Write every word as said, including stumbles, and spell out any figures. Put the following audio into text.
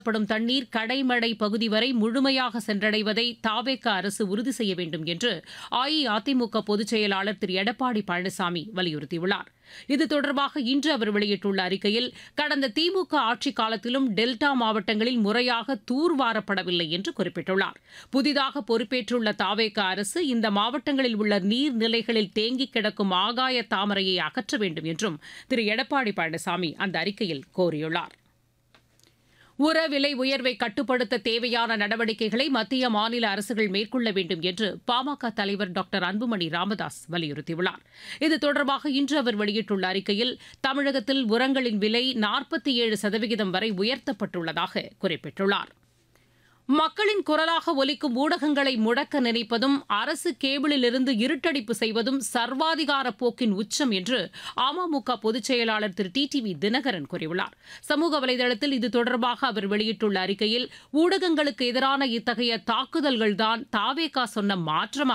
படும் தண்ணீர் கடைமடை பகுதி வரை முழுமையாக சென்றடைவதை தாவேக அரசு உறுதி செய்ய வேண்டும் என்று அஇஅதிமுக பொதுச் செயலாளர் திரு எடப்பாடி பழனிசாமி வலியுறுத்தியுள்ளார். இது தொடர்பாக இன்று அவர் வெளியிட்டுள்ள அறிக்கையில், கடந்த திமுக ஆட்சிக் காலத்திலும் டெல்டா மாவட்டங்களில் முறையாக தூர்வாரப்படவில்லை என்று குறிப்பிட்டுள்ளார். புதிதாக பொறுப்பேற்றுள்ள தாவேக அரசு இந்த மாவட்டங்களில் உள்ள நீர்நிலைகளில் தேங்கி கிடக்கும் ஆகாய தாமரையை அகற்ற வேண்டும் என்றும் திரு எடப்பாடி பழனிசாமி அந்த அறிக்கையில் கோரியுள்ளார். உர விலை உயர்வை கட்டுப்படுத்த தேவையான நடவடிக்கைகளை மத்திய மாநில அரசுகள் மேற்கொள்ள வேண்டும் என்று பாமக தலைவர் டாக்டர் அன்புமணி ராமதாஸ் வலியுறுத்தியுள்ளார். இது தொடர்பாக இன்று அவர் வெளியிட்டுள்ள அறிக்கையில், தமிழகத்தில் உரங்களின் விலை நாற்பத்தி ஏழு சதவிகிதம் வரை உயர்த்தப்பட்டுள்ளதாக குறிப்பிட்டுள்ளார். மக்களின் குரலாக ஒலிக்கும் ஊடகங்களை முடக்க நினைப்பதும் அரசு கேபிளிலிருந்து இருட்டடிப்பு செய்வதும் சர்வாதிகார போக்கின் உச்சம் என்று அமமுக பொதுச் செயலாளர் திரு டி டி வி தினகரன் கூறியுள்ளார். சமூக வலைதளத்தில் இது தொடர்பாக அவர் வெளியிட்டுள்ள அறிக்கையில், ஊடகங்களுக்கு எதிரான இத்தகைய தாக்குதல்கள்தான் தாவேகா சொன்ன மாற்றமாக